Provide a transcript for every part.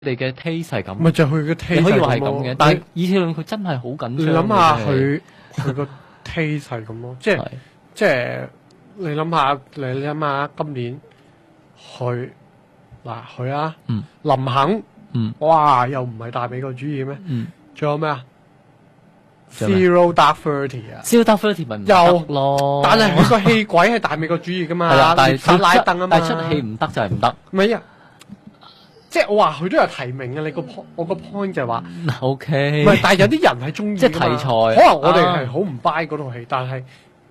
哋嘅 taste 係咁， 咪就係佢嘅 taste 你可以話係係咁嘅。但係以前佢真係好緊張。 你諗下佢個 taste 係咁咯，即係你諗下今年佢啊，林肯，哇，又唔係大美國主義咩？仲有咩啊？Zero Dark 30啊 ，Zero Dark 30咪唔得咯。 但係佢個戲鬼係大美國主義噶嘛， 係啊，但係拉登啊嘛， 但係出戲唔得就係唔得。 唔係啊，即係我話佢都有提名嘅。我個 point 就係話 ，OK， 唔係，但係有啲人係中意， 即係題材。 可能我哋係好唔 buy 嗰套戲，但係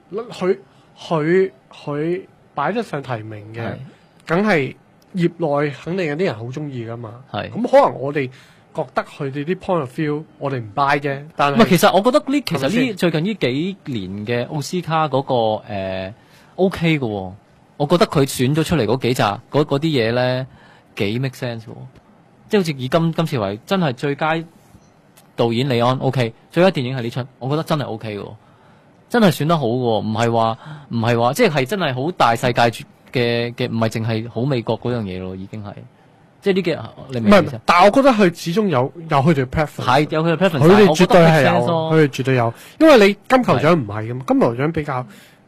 佢擺得上提名嘅，梗係業內肯定有啲人好中意噶嘛。係咁，可能我哋覺得佢哋啲 point of view 我哋唔 buy 啫，但係唔係，其實我覺得最近呢幾年嘅奧斯卡嗰個OK 嘅喎，我覺得佢選咗出嚟嗰幾集嗰啲嘢咧幾 make sense 喎，即係好似以今次為真係最佳導演李安 OK， 最佳電影係呢出，我覺得真係 OK 嘅喎，真係選得好嘅喎，唔係話即係真係好大世界嘅，唔係淨係好美國嗰樣嘢咯，已經係。即係呢幾你明唔明？ 但係我覺得佢始終有佢哋 preference， 係有佢嘅 preference， 佢哋絕對係有，佢哋絕對有，因為你金球獎唔係噶嘛，金球獎比較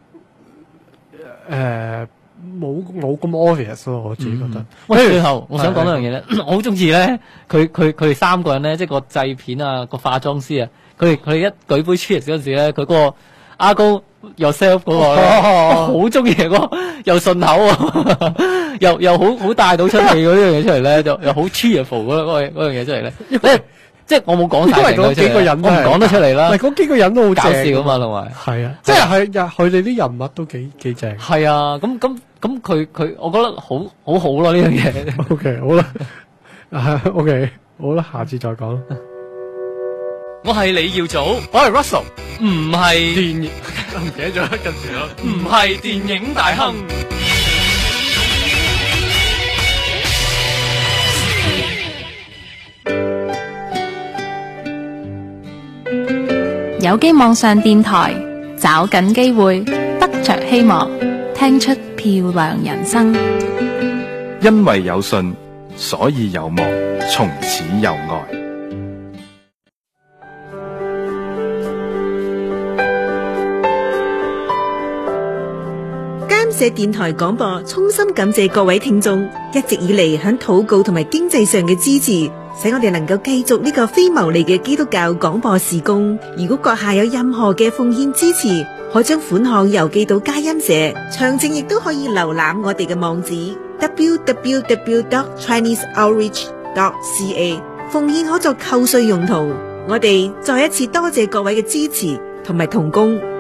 冇咁 obvious 咯，我自己覺得。 喂，最後我想講一樣嘢咧，我好中意咧，佢哋三個人咧，即係個製片啊，個化妝師啊，佢哋一舉杯 cheers 嗰陣時咧，佢嗰個阿高 yourself 嗰個，我好中意嗰個，又順口啊，又好帶到出嚟嗰樣嘢出嚟咧，又好 cheerful 嗰樣嘢出嚟咧，即係我冇講晒成個出嚟，我唔講得出嚟啦。 嗰幾個人都好搞笑啊嘛，同埋係啊，即係佢哋啲人物都幾正。 係啊，咁佢，我覺得好咯呢樣嘢。 OK， 好啦，OK， 好啦，下次再講。 我係李耀祖， 我係 Russell， 唔係電影，唔記得咗近時咯， 唔係電影大亨。 有機網上電台，找緊機會，得着希望，聽出漂亮人生。 因為有信，所以有望，從此有愛。 監社電台廣播衷心感謝各位聽眾一直以嚟響禱告同埋經濟上嘅支持，使我哋能夠繼續呢個非牟利嘅基督教廣播事工。如果閣下有任何嘅奉獻支持，可將款項郵寄到佳音社，詳情亦都可以瀏覽我哋嘅網址 www.chineseoutreach.ca。 奉獻可作扣稅用途。我哋再一次多謝各位嘅支持同埋同工。